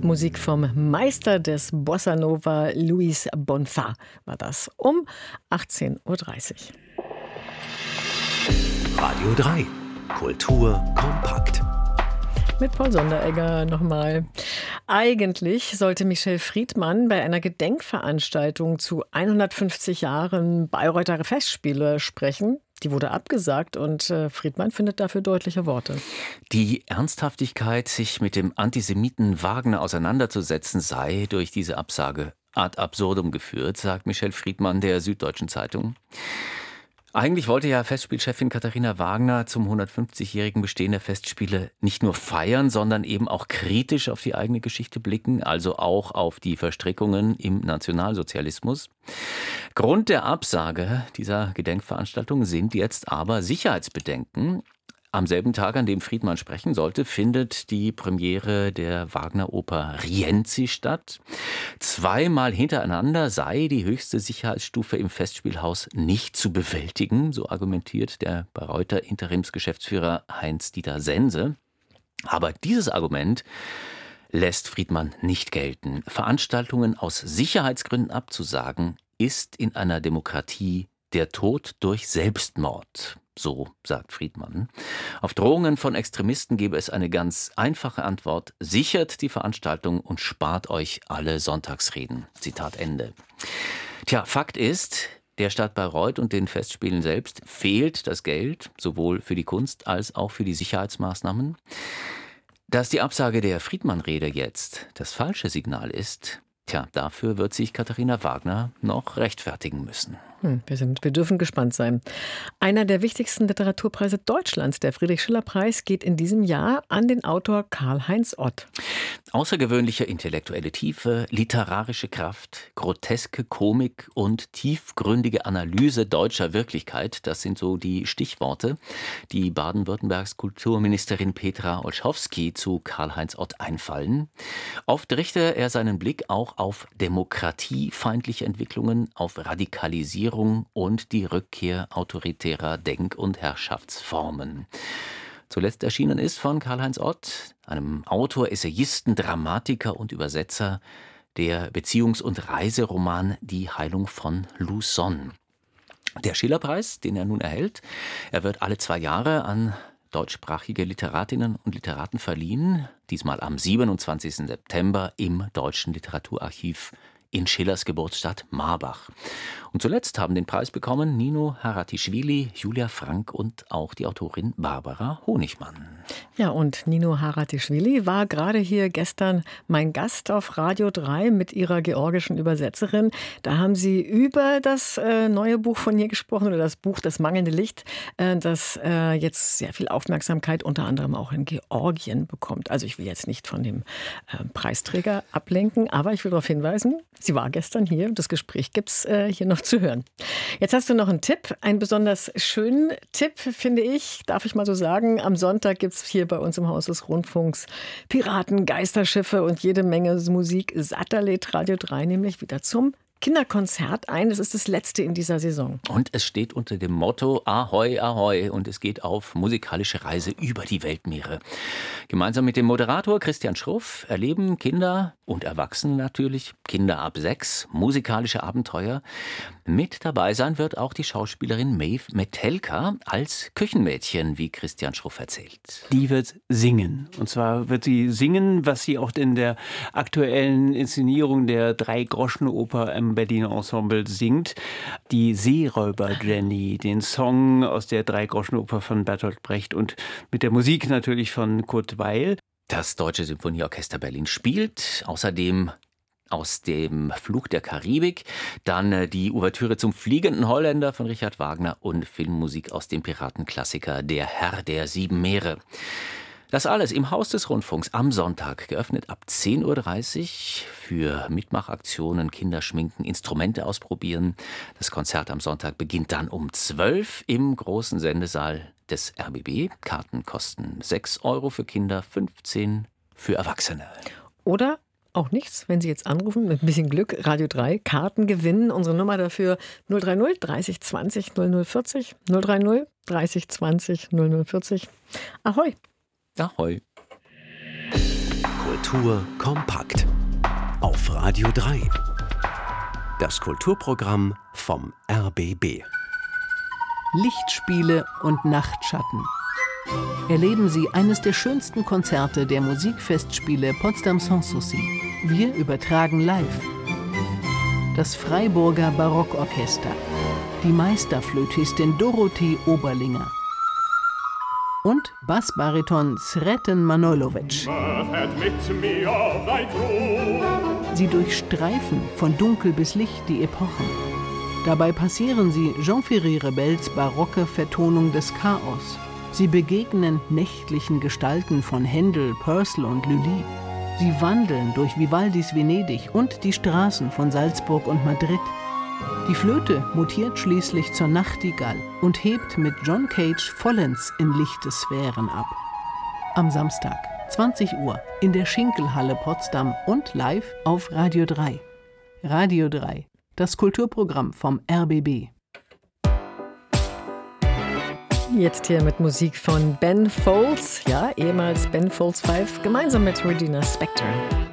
Musik vom Meister des Bossa Nova, Luis Bonfá, war das um 18:30 Uhr. Radio 3. Kultur kompakt. Mit Paul Sonderegger nochmal. Eigentlich sollte Michel Friedmann bei einer Gedenkveranstaltung zu 150 Jahren Bayreuther Festspiele sprechen. Die wurde abgesagt und Friedmann findet dafür deutliche Worte. Die Ernsthaftigkeit, sich mit dem Antisemiten Wagner auseinanderzusetzen, sei durch diese Absage ad absurdum geführt, sagt Michel Friedmann der Süddeutschen Zeitung. Eigentlich wollte ja Festspielchefin Katharina Wagner zum 150-jährigen Bestehen der Festspiele nicht nur feiern, sondern eben auch kritisch auf die eigene Geschichte blicken, also auch auf die Verstrickungen im Nationalsozialismus. Grund der Absage dieser Gedenkveranstaltung sind jetzt aber Sicherheitsbedenken. Am selben Tag, an dem Friedmann sprechen sollte, findet die Premiere der Wagner-Oper Rienzi statt. Zweimal hintereinander sei die höchste Sicherheitsstufe im Festspielhaus nicht zu bewältigen, so argumentiert der Bayreuther Interimsgeschäftsführer Heinz-Dieter Sense. Aber dieses Argument lässt Friedmann nicht gelten. Veranstaltungen aus Sicherheitsgründen abzusagen, ist in einer Demokratie der Tod durch Selbstmord. So sagt Friedmann. Auf Drohungen von Extremisten gebe es eine ganz einfache Antwort. Sichert die Veranstaltung und spart euch alle Sonntagsreden. Zitat Ende. Tja, Fakt ist, der Stadt Bayreuth und den Festspielen selbst fehlt das Geld, sowohl für die Kunst als auch für die Sicherheitsmaßnahmen. Dass die Absage der Friedmann-Rede jetzt das falsche Signal ist, dafür wird sich Katharina Wagner noch rechtfertigen müssen. Wir dürfen gespannt sein. Einer der wichtigsten Literaturpreise Deutschlands, der Friedrich-Schiller-Preis, geht in diesem Jahr an den Autor Karl-Heinz Ott. Außergewöhnliche intellektuelle Tiefe, literarische Kraft, groteske Komik und tiefgründige Analyse deutscher Wirklichkeit, das sind so die Stichworte, die Baden-Württembergs Kulturministerin Petra Olschowski zu Karl-Heinz Ott einfallen. Oft richte er seinen Blick auch auf demokratiefeindliche Entwicklungen, auf Radikalisierung und die Rückkehr autoritärer Denk- und Herrschaftsformen. Zuletzt erschienen ist von Karl-Heinz Ott, einem Autor, Essayisten, Dramatiker und Übersetzer, der Beziehungs- und Reiseroman Die Heilung von Luzon. Der Schillerpreis, den er nun erhält, er wird alle 2 Jahre an deutschsprachige Literatinnen und Literaten verliehen, diesmal am 27. September im Deutschen Literaturarchiv in Schillers Geburtsstadt Marbach. Und zuletzt haben den Preis bekommen Nino Haratischvili, Julia Frank und auch die Autorin Barbara Honigmann. Ja, und Nino Haratischvili war gerade hier gestern mein Gast auf Radio 3 mit ihrer georgischen Übersetzerin. Da haben sie über das neue Buch von ihr gesprochen, oder das Buch Das mangelnde Licht, das jetzt sehr viel Aufmerksamkeit unter anderem auch in Georgien bekommt. Also ich will jetzt nicht von dem Preisträger ablenken, aber ich will darauf hinweisen, sie war gestern hier und das Gespräch gibt es hier noch zu hören. Jetzt hast du noch einen Tipp, einen besonders schönen Tipp, finde ich, darf ich mal so sagen. Am Sonntag gibt es hier bei uns im Haus des Rundfunks Piraten, Geisterschiffe und jede Menge Musik. Satellit Radio 3 nämlich wieder zum Kinderkonzert ein. Das ist das letzte in dieser Saison. Und es steht unter dem Motto Ahoi, Ahoi und es geht auf musikalische Reise über die Weltmeere. Gemeinsam mit dem Moderator Christian Schruff erleben Kinder und Erwachsene natürlich, Kinder ab 6, musikalische Abenteuer. Mit dabei sein wird auch die Schauspielerin Maeve Metelka als Küchenmädchen, wie Christian Schruff erzählt. Die wird singen. Und zwar wird sie singen, was sie auch in der aktuellen Inszenierung der Drei-Groschen-Oper im Berliner Ensemble singt. Die Seeräuber-Jenny, den Song aus der Drei-Groschen-Oper von Bertolt Brecht und mit der Musik natürlich von Kurt Weill. Das Deutsche Symphonieorchester Berlin spielt außerdem aus dem Fluch der Karibik, dann die Ouvertüre zum Fliegenden Holländer von Richard Wagner und Filmmusik aus dem Piratenklassiker Der Herr der 7 Meere. Das alles im Haus des Rundfunks am Sonntag, geöffnet ab 10:30 Uhr für Mitmachaktionen, Kinderschminken, Instrumente ausprobieren. Das Konzert am Sonntag beginnt dann um 12 Uhr im großen Sendesaal des RBB. Karten kosten 6 € für Kinder, 15 für Erwachsene. Oder auch nichts, wenn Sie jetzt anrufen, mit ein bisschen Glück, Radio 3, Karten gewinnen. Unsere Nummer dafür 030 30 20 0040, 030 30 20 0040. Ahoi! Ahoi! Kultur kompakt. Auf Radio 3. Das Kulturprogramm vom RBB. Lichtspiele und Nachtschatten. Erleben Sie eines der schönsten Konzerte der Musikfestspiele Potsdam Sanssouci. Wir übertragen live. Das Freiburger Barockorchester. Die Meisterflötistin Dorothee Oberlinger. Und Bassbariton Sreten Manojlovic. Sie durchstreifen von Dunkel bis Licht die Epochen. Dabei passieren sie Jean-Ferry Rebels barocke Vertonung des Chaos. Sie begegnen nächtlichen Gestalten von Händel, Purcell und Lully. Sie wandeln durch Vivaldis Venedig und die Straßen von Salzburg und Madrid. Die Flöte mutiert schließlich zur Nachtigall und hebt mit John Cage vollends in lichte Sphären ab. Am Samstag, 20 Uhr, in der Schinkelhalle Potsdam und live auf Radio 3. Radio 3, das Kulturprogramm vom RBB. Jetzt hier mit Musik von Ben Folds, ja, ehemals Ben Folds 5, gemeinsam mit Regina Spektor.